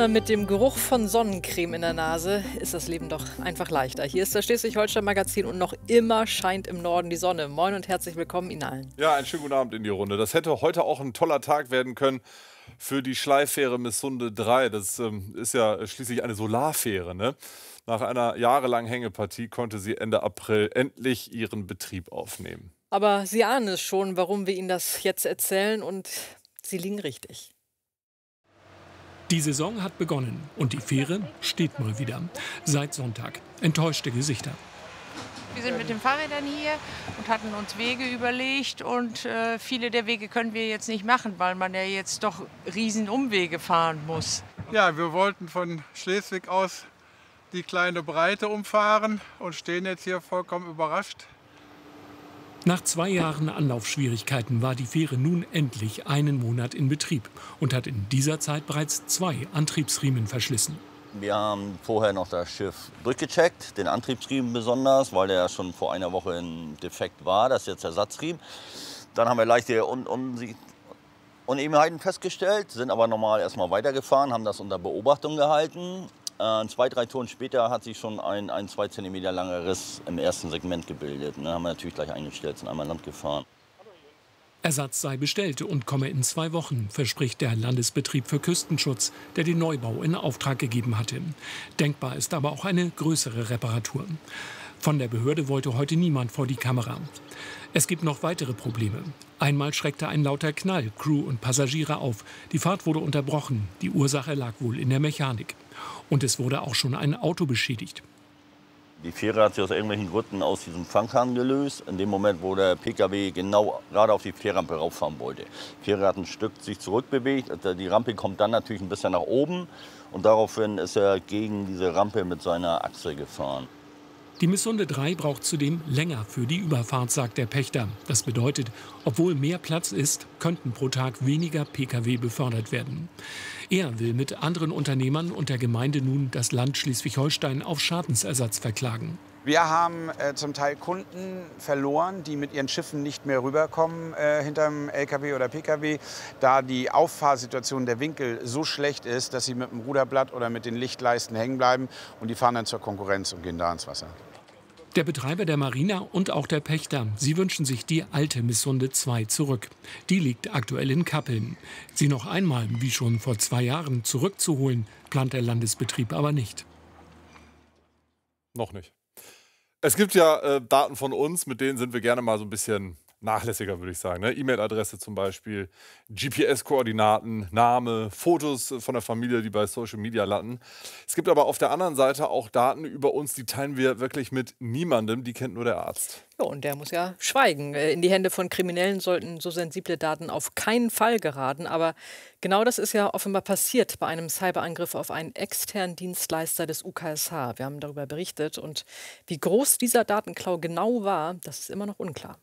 Mit dem Geruch von Sonnencreme in der Nase ist das Leben doch einfach leichter. Hier ist das Schleswig-Holstein-Magazin und noch immer scheint im Norden die Sonne. Moin und herzlich willkommen Ihnen allen. Ja, einen schönen guten Abend in die Runde. Das hätte heute auch ein toller Tag werden können für die Schleifähre Missunde 3. Das ist ja schließlich eine Solarfähre, ne? Nach einer jahrelangen Hängepartie konnte sie Ende April endlich ihren Betrieb aufnehmen. Aber Sie ahnen es schon, warum wir Ihnen das jetzt erzählen, und Sie liegen richtig. Die Saison hat begonnen und die Fähre steht mal wieder. Seit Sonntag. Enttäuschte Gesichter. Wir sind mit den Fahrrädern hier und hatten uns Wege überlegt, und viele der Wege können wir jetzt nicht machen, weil man ja jetzt doch riesen Umwege fahren muss. Ja, wir wollten von Schleswig aus die kleine Breite umfahren und stehen jetzt hier vollkommen überrascht. Nach 2 Jahren Anlaufschwierigkeiten war die Fähre nun endlich einen Monat in Betrieb und hat in dieser Zeit bereits 2 Antriebsriemen verschlissen. Wir haben vorher noch das Schiff durchgecheckt, den Antriebsriemen besonders, weil der schon vor einer Woche ein Defekt war. Das ist jetzt Ersatzriemen. Dann haben wir leichte Unebenheiten festgestellt, sind aber normal erstmal weitergefahren, haben das unter Beobachtung gehalten. 2-3 Touren später hat sich schon ein 2 cm langer Riss im ersten Segment gebildet. Dann haben wir natürlich gleich eingestellt, sind einmal Land gefahren. Ersatz sei bestellt und komme in 2 Wochen, verspricht der Landesbetrieb für Küstenschutz, der den Neubau in Auftrag gegeben hatte. Denkbar ist aber auch eine größere Reparatur. Von der Behörde wollte heute niemand vor die Kamera. Es gibt noch weitere Probleme. Einmal schreckte ein lauter Knall Crew und Passagiere auf. Die Fahrt wurde unterbrochen. Die Ursache lag wohl in der Mechanik. Und es wurde auch schon ein Auto beschädigt. Die Fähre hat sich aus irgendwelchen Gründen aus diesem Fanghang gelöst. In dem Moment, wo der Pkw genau gerade auf die Fährrampe rauffahren wollte. Die Fähre hat ein Stück sich zurückbewegt. Die Rampe kommt dann natürlich ein bisschen nach oben. Und daraufhin ist er gegen diese Rampe mit seiner Achse gefahren. Die Missunde 3 braucht zudem länger für die Überfahrt, sagt der Pächter. Das bedeutet, obwohl mehr Platz ist, könnten pro Tag weniger Pkw befördert werden. Er will mit anderen Unternehmern und der Gemeinde nun das Land Schleswig-Holstein auf Schadensersatz verklagen. Wir haben zum Teil Kunden verloren, die mit ihren Schiffen nicht mehr rüberkommen hinterm LKW oder PKW, da die Auffahrsituation der Winkel so schlecht ist, dass sie mit dem Ruderblatt oder mit den Lichtleisten hängen bleiben, und die fahren dann zur Konkurrenz und gehen da ins Wasser. Der Betreiber der Marina und auch der Pächter, sie wünschen sich die alte Missunde 2 zurück. Die liegt aktuell in Kappeln. Sie noch einmal, wie schon vor 2 Jahren, zurückzuholen, plant der Landesbetrieb aber nicht. Noch nicht. Es gibt ja Daten von uns, mit denen sind wir gerne mal so ein bisschen nachlässiger, würde ich sagen. Ne? E-Mail-Adresse zum Beispiel, GPS-Koordinaten, Name, Fotos von der Familie, die bei Social Media landen. Es gibt aber auf der anderen Seite auch Daten über uns, die teilen wir wirklich mit niemandem, die kennt nur der Arzt. Ja, und der muss ja schweigen. In die Hände von Kriminellen sollten so sensible Daten auf keinen Fall geraten. Aber genau das ist ja offenbar passiert bei einem Cyberangriff auf einen externen Dienstleister des UKSH. Wir haben darüber berichtet. Und wie groß dieser Datenklau genau war, das ist immer noch unklar.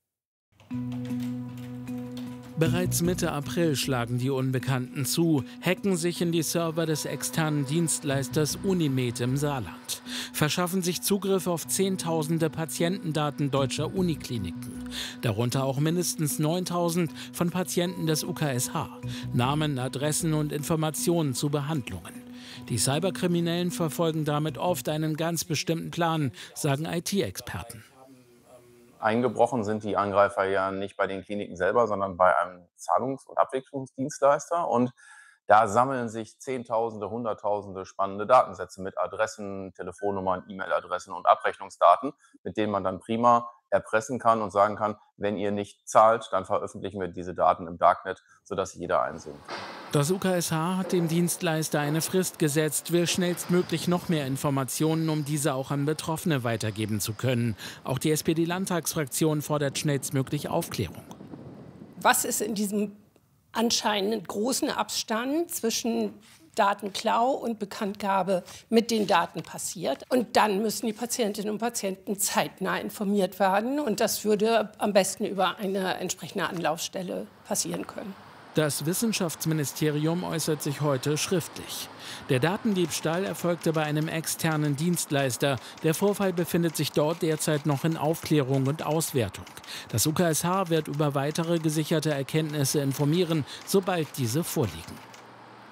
Bereits Mitte April schlagen die Unbekannten zu, hacken sich in die Server des externen Dienstleisters Unimed im Saarland, verschaffen sich Zugriff auf Zehntausende Patientendaten deutscher Unikliniken, darunter auch mindestens 9.000 von Patienten des UKSH, Namen, Adressen und Informationen zu Behandlungen. Die Cyberkriminellen verfolgen damit oft einen ganz bestimmten Plan, sagen IT-Experten. Eingebrochen sind die Angreifer ja nicht bei den Kliniken selber, sondern bei einem Zahlungs- und Abwicklungsdienstleister. Und da sammeln sich Zehntausende, Hunderttausende spannende Datensätze mit Adressen, Telefonnummern, E-Mail-Adressen und Abrechnungsdaten, mit denen man dann prima erpressen kann und sagen kann, wenn ihr nicht zahlt, dann veröffentlichen wir diese Daten im Darknet, sodass jeder einsehen kann. Das UKSH hat dem Dienstleister eine Frist gesetzt, will schnellstmöglich noch mehr Informationen, um diese auch an Betroffene weitergeben zu können. Auch die SPD-Landtagsfraktion fordert schnellstmöglich Aufklärung. Was ist in diesem anscheinend großen Abstand zwischen Datenklau und Bekanntgabe mit den Daten passiert? Und dann müssen die Patientinnen und Patienten zeitnah informiert werden. Und das würde am besten über eine entsprechende Anlaufstelle passieren können. Das Wissenschaftsministerium äußert sich heute schriftlich. Der Datendiebstahl erfolgte bei einem externen Dienstleister. Der Vorfall befindet sich dort derzeit noch in Aufklärung und Auswertung. Das UKSH wird über weitere gesicherte Erkenntnisse informieren, sobald diese vorliegen.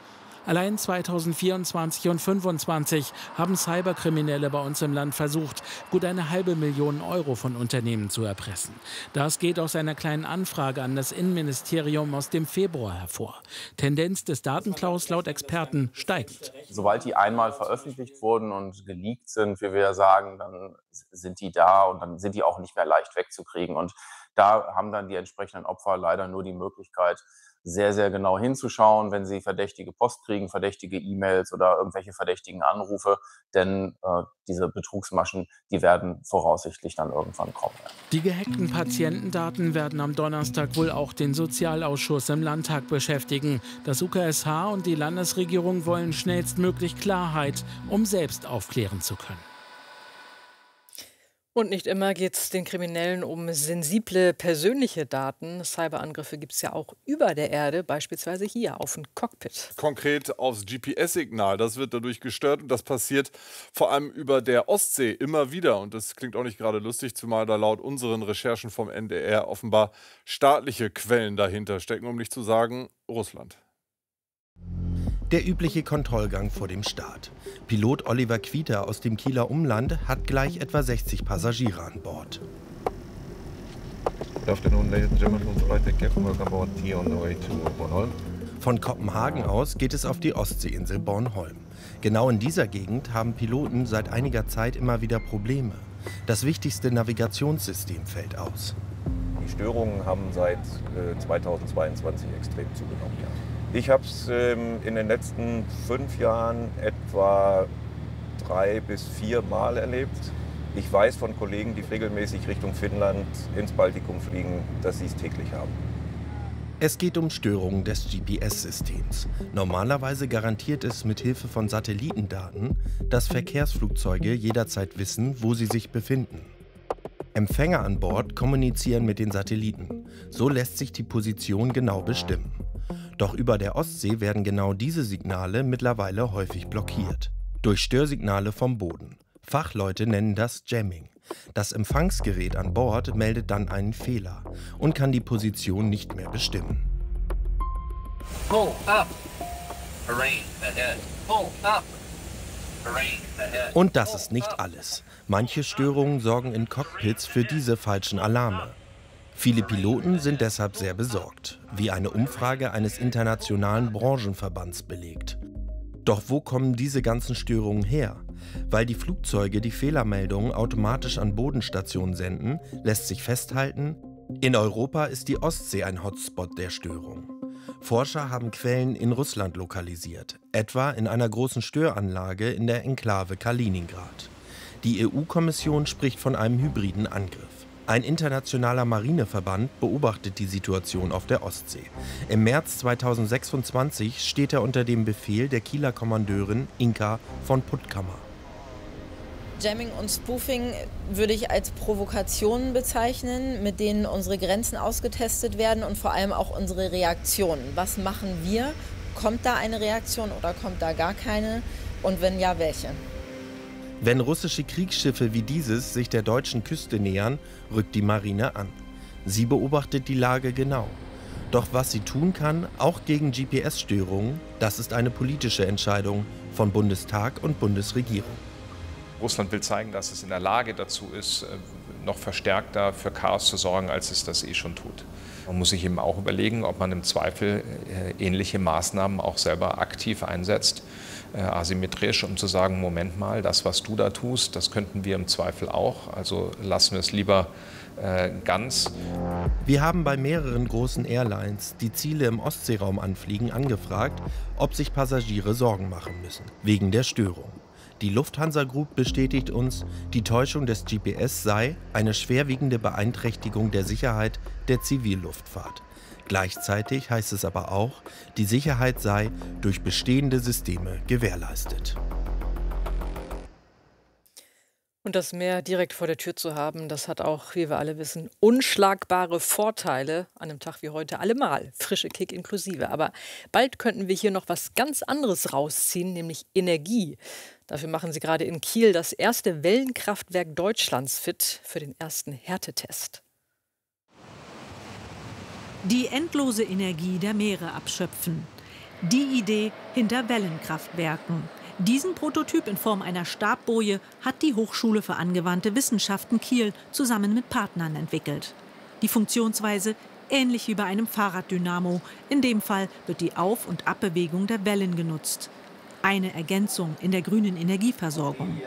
Allein 2024 und 2025 haben Cyberkriminelle bei uns im Land versucht, gut 1,5 Million Euro von Unternehmen zu erpressen. Das geht aus einer kleinen Anfrage an das Innenministerium aus dem Februar hervor. Tendenz des Datenklaus laut Experten steigend. Sobald die einmal veröffentlicht wurden und geleakt sind, wie wir ja sagen, dann sind die da und dann sind die auch nicht mehr leicht wegzukriegen. Und da haben dann die entsprechenden Opfer leider nur die Möglichkeit, sehr, sehr genau hinzuschauen, wenn sie verdächtige Post kriegen, verdächtige E-Mails oder irgendwelche verdächtigen Anrufe. Denn diese Betrugsmaschen, die werden voraussichtlich dann irgendwann kommen. Die gehackten Patientendaten werden am Donnerstag wohl auch den Sozialausschuss im Landtag beschäftigen. Das UKSH und die Landesregierung wollen schnellstmöglich Klarheit, um selbst aufklären zu können. Und nicht immer geht es den Kriminellen um sensible persönliche Daten. Cyberangriffe gibt es ja auch über der Erde, beispielsweise hier auf ein Cockpit. Konkret aufs GPS-Signal. Das wird dadurch gestört und das passiert vor allem über der Ostsee immer wieder. Und das klingt auch nicht gerade lustig, zumal da laut unseren Recherchen vom NDR offenbar staatliche Quellen dahinter stecken, um nicht zu sagen Russland. Der übliche Kontrollgang vor dem Start. Pilot Oliver Quieter aus dem Kieler Umland hat gleich etwa 60 Passagiere an Bord. Good afternoon, ladies and gentlemen. Flight Captain, welcome aboard here on the way to Bornholm. Von Kopenhagen aus geht es auf die Ostseeinsel Bornholm. Genau in dieser Gegend haben Piloten seit einiger Zeit immer wieder Probleme. Das wichtigste Navigationssystem fällt aus. Die Störungen haben seit 2022 extrem zugenommen. Ja. Ich habe es in den letzten 5 Jahren etwa 3 bis 4 Mal erlebt. Ich weiß von Kollegen, die regelmäßig Richtung Finnland ins Baltikum fliegen, dass sie es täglich haben. Es geht um Störungen des GPS-Systems. Normalerweise garantiert es mit Hilfe von Satellitendaten, dass Verkehrsflugzeuge jederzeit wissen, wo sie sich befinden. Empfänger an Bord kommunizieren mit den Satelliten. So lässt sich die Position genau bestimmen. Doch über der Ostsee werden genau diese Signale mittlerweile häufig blockiert. Durch Störsignale vom Boden. Fachleute nennen das Jamming. Das Empfangsgerät an Bord meldet dann einen Fehler und kann die Position nicht mehr bestimmen. Pull up. Terrain ahead. Pull up. Terrain ahead. Und das ist nicht alles. Manche Störungen sorgen in Cockpits für diese falschen Alarme. Viele Piloten sind deshalb sehr besorgt, wie eine Umfrage eines internationalen Branchenverbands belegt. Doch wo kommen diese ganzen Störungen her? Weil die Flugzeuge die Fehlermeldungen automatisch an Bodenstationen senden, lässt sich festhalten, in Europa ist die Ostsee ein Hotspot der Störung. Forscher haben Quellen in Russland lokalisiert, etwa in einer großen Störanlage in der Enklave Kaliningrad. Die EU-Kommission spricht von einem hybriden Angriff. Ein internationaler Marineverband beobachtet die Situation auf der Ostsee. Im März 2026 steht er unter dem Befehl der Kieler Kommandeurin Inka von Puttkammer. Jamming und Spoofing würde ich als Provokationen bezeichnen, mit denen unsere Grenzen ausgetestet werden und vor allem auch unsere Reaktionen. Was machen wir? Kommt da eine Reaktion oder kommt da gar keine? Und wenn ja, welche? Wenn russische Kriegsschiffe wie dieses sich der deutschen Küste nähern, rückt die Marine an. Sie beobachtet die Lage genau. Doch was sie tun kann, auch gegen GPS-Störungen, das ist eine politische Entscheidung von Bundestag und Bundesregierung. Russland will zeigen, dass es in der Lage dazu ist, noch verstärkter für Chaos zu sorgen, als es das schon tut. Man muss sich eben auch überlegen, ob man im Zweifel ähnliche Maßnahmen auch selber aktiv einsetzt, asymmetrisch, um zu sagen, Moment mal, das, was du da tust, das könnten wir im Zweifel auch, also lassen wir es lieber ganz. Wir haben bei mehreren großen Airlines, die Ziele im Ostseeraum anfliegen, angefragt, ob sich Passagiere Sorgen machen müssen, wegen der Störung. Die Lufthansa Group bestätigt uns, die Täuschung des GPS sei eine schwerwiegende Beeinträchtigung der Sicherheit der Zivilluftfahrt. Gleichzeitig heißt es aber auch, die Sicherheit sei durch bestehende Systeme gewährleistet. Und das Meer direkt vor der Tür zu haben, das hat auch, wie wir alle wissen, unschlagbare Vorteile. An einem Tag wie heute allemal, frische Kick inklusive. Aber bald könnten wir hier noch was ganz anderes rausziehen, nämlich Energie. Dafür machen sie gerade in Kiel das erste Wellenkraftwerk Deutschlands fit für den ersten Härtetest. Die endlose Energie der Meere abschöpfen. Die Idee hinter Wellenkraftwerken. Diesen Prototyp in Form einer Stabboje hat die Hochschule für angewandte Wissenschaften Kiel zusammen mit Partnern entwickelt. Die Funktionsweise ähnlich wie bei einem Fahrraddynamo. In dem Fall wird die Auf- und Abbewegung der Wellen genutzt. Eine Ergänzung in der grünen Energieversorgung.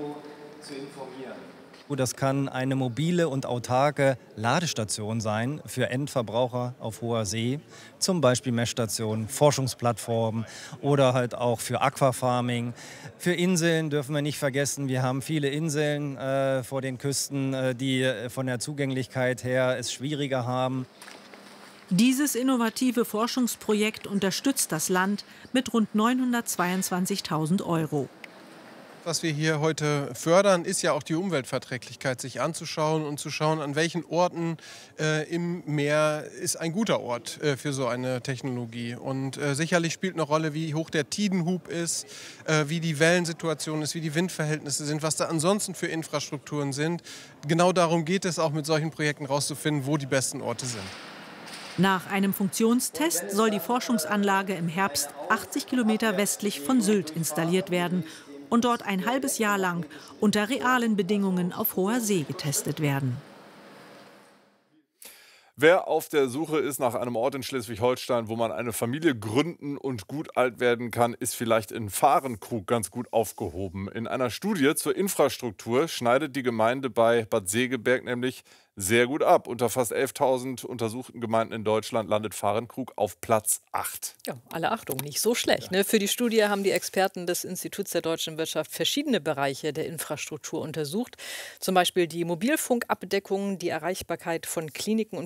Das kann eine mobile und autarke Ladestation sein für Endverbraucher auf hoher See, zum Beispiel Messstationen, Forschungsplattformen oder halt auch für Aquafarming. Für Inseln dürfen wir nicht vergessen, wir haben viele Inseln vor den Küsten, die von der Zugänglichkeit her es schwieriger haben. Dieses innovative Forschungsprojekt unterstützt das Land mit rund 922.000 €. Was wir hier heute fördern, ist ja auch die Umweltverträglichkeit, sich anzuschauen und zu schauen, an welchen Orten im Meer ist ein guter Ort für so eine Technologie. Und sicherlich spielt eine Rolle, wie hoch der Tidenhub ist, wie die Wellensituation ist, wie die Windverhältnisse sind, was da ansonsten für Infrastrukturen sind. Genau darum geht es auch mit solchen Projekten rauszufinden, wo die besten Orte sind. Nach einem Funktionstest soll die Forschungsanlage im Herbst 80 Kilometer westlich von Sylt installiert werden und dort ein halbes Jahr lang unter realen Bedingungen auf hoher See getestet werden. Wer auf der Suche ist nach einem Ort in Schleswig-Holstein, wo man eine Familie gründen und gut alt werden kann, ist vielleicht in Fahrenkrug ganz gut aufgehoben. In einer Studie zur Infrastruktur schneidet die Gemeinde bei Bad Segeberg nämlich sehr gut ab. Unter fast 11.000 untersuchten Gemeinden in Deutschland landet Fahrenkrug auf Platz 8. Ja, alle Achtung, nicht so schlecht. Ne? Für die Studie haben die Experten des Instituts der deutschen Wirtschaft verschiedene Bereiche der Infrastruktur untersucht. Zum Beispiel die Mobilfunkabdeckung, die Erreichbarkeit von Kliniken und